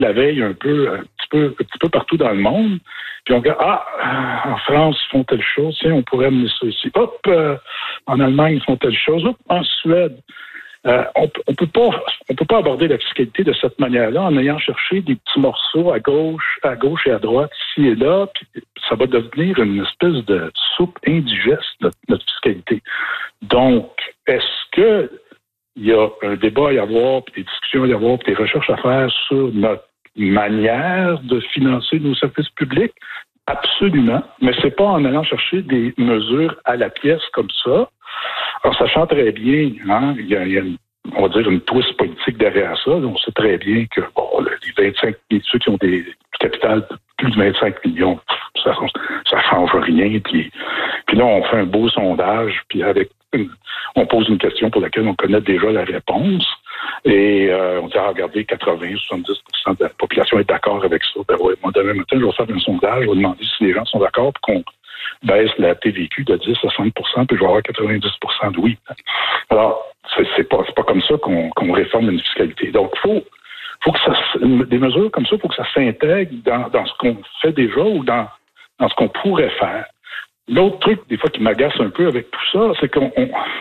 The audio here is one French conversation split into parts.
la veille un petit peu partout dans le monde. Puis on regarde, en France, ils font telle chose, tiens, on pourrait amener ça ici. Hop, en Allemagne, ils font telle chose. Hop, en Suède. On peut pas aborder la fiscalité de cette manière-là en ayant cherché des petits morceaux à gauche et à droite, ici et là, puis ça va devenir une espèce de soupe indigeste, notre fiscalité. Donc, est-ce que il y a un débat à y avoir, puis des discussions à y avoir, puis des recherches à faire sur notre manière de financer nos services publics? Absolument, mais c'est pas en allant chercher des mesures à la pièce comme ça, en sachant très bien, il y a on va dire une twist politique derrière ça. On sait très bien que les 25 ceux qui ont du capital de plus de 25 millions, ça change rien. Puis là, on fait un beau sondage, puis on pose une question pour laquelle on connaît déjà la réponse. Et on dit, regardez, 80-70% de la population est d'accord avec ça. Ben ouais, moi, demain matin, je vais faire un sondage, je vais demander si les gens sont d'accord pour qu'on baisse la TVQ de 10 à 5%, puis je vais avoir 90% de oui. Alors, c'est pas comme ça qu'on réforme une fiscalité. Donc, faut que des mesures comme ça, il faut que ça s'intègre dans ce qu'on fait déjà ou dans ce qu'on pourrait faire. L'autre truc, des fois, qui m'agace un peu avec tout ça, c'est qu'on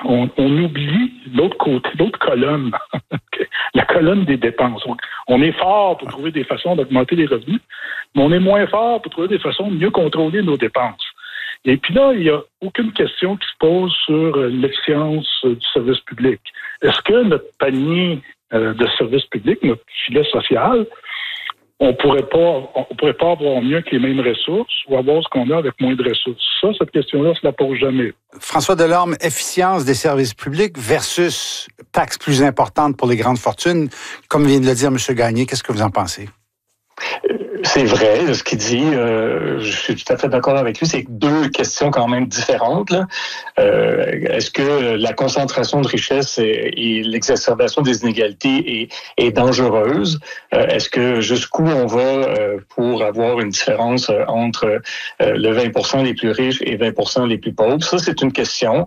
oublie l'autre côté, l'autre colonne, la colonne des dépenses. On est fort pour trouver des façons d'augmenter les revenus, mais on est moins fort pour trouver des façons de mieux contrôler nos dépenses. Et puis là, il n'y a aucune question qui se pose sur l'efficience du service public. Est-ce que notre panier de service public, notre filet social, on pourrait pas avoir mieux que les mêmes ressources ou avoir ce qu'on a avec moins de ressources? Ça, cette question-là, je la pose jamais. François Delorme, efficience des services publics versus taxes plus importantes pour les grandes fortunes, comme vient de le dire M. Gagné, qu'est-ce que vous en pensez? C'est vrai, ce qu'il dit, je suis tout à fait d'accord avec lui, c'est deux questions quand même différentes, là. Est-ce que la concentration de richesse et l'exacerbation des inégalités est dangereuse? Est-ce que jusqu'où on va pour avoir une différence entre le 20% les plus riches et 20% les plus pauvres? Ça, c'est une question.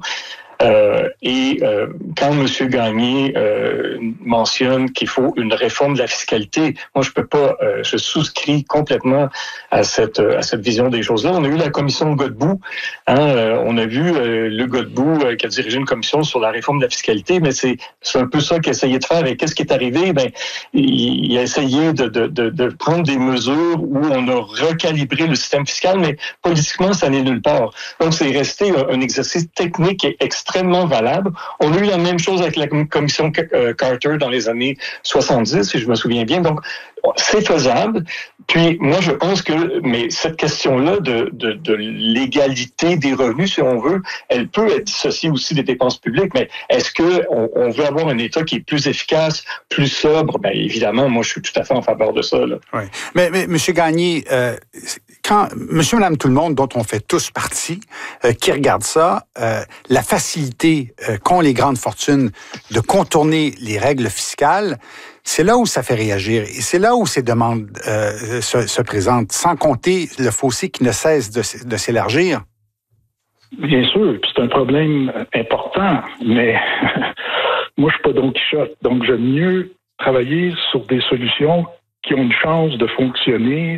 Quand M. Gagné mentionne qu'il faut une réforme de la fiscalité, moi je souscris complètement à cette vision des choses-là. On a eu la commission Godbout, on a vu le Godbout qui a dirigé une commission sur la réforme de la fiscalité, mais c'est un peu ça qu'il a essayé de faire. Et qu'est-ce qui est arrivé? Il a essayé de prendre des mesures où on a recalibré le système fiscal, mais politiquement, ça n'est nulle part. Donc, c'est resté un exercice technique et extrêmement valable. On a eu la même chose avec la commission Carter dans les années 70, si je me souviens bien. Donc, c'est faisable. Puis, moi, je pense mais cette question-là de l'égalité des revenus, si on veut, elle peut être dissociée aussi des dépenses publiques. Mais est-ce qu'on veut avoir un État qui est plus efficace, plus sobre? Bien, évidemment, moi, je suis tout à fait en faveur de ça, là. Oui. Mais M. Gagné, quand monsieur, madame, tout le monde, dont on fait tous partie, qui regarde ça, la facilité qu'ont les grandes fortunes de contourner les règles fiscales, c'est là où ça fait réagir. Et c'est là où ces demandes se présentent, sans compter le fossé qui ne cesse de s'élargir. Bien sûr, puis c'est un problème important, mais moi, je suis pas Don Quichotte, donc j'aime mieux travailler sur des solutions qui ont une chance de fonctionner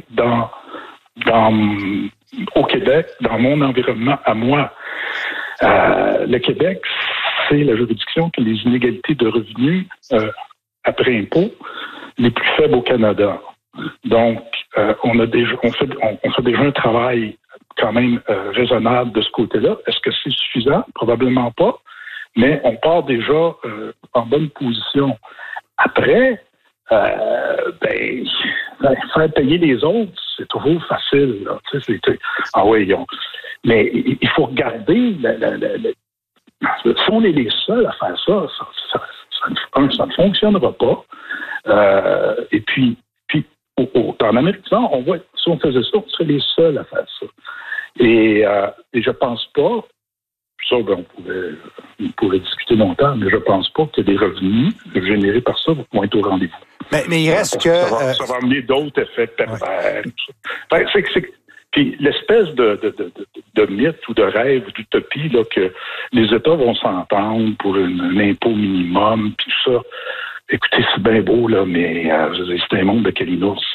au Québec, dans mon environnement à moi. Le Québec, c'est la juridiction qui a les inégalités de revenus après impôt les plus faibles au Canada. Donc, on fait déjà un travail quand même raisonnable de ce côté-là. Est-ce que c'est suffisant? Probablement pas. Mais on part déjà en bonne position. Après, faire payer les autres, c'est toujours facile. Là. Tu sais, mais il faut regarder. Si on est les seuls à faire ça ne fonctionnera pas. Et puis en Amérique du Nord, on voit, si on faisait ça, on serait les seuls à faire ça. Et je pense pas, ça, on pourrait discuter longtemps, mais je pense pas que des revenus générés par ça vont être au rendez-vous. Mais il reste que... Ça va amener d'autres effets pervers. Ouais. Puis l'espèce de mythe ou de rêve ou d'utopie là, que les États vont s'entendre pour un impôt minimum, puis ça, Écoutez, c'est bien beau, là, mais c'est un monde de calinours.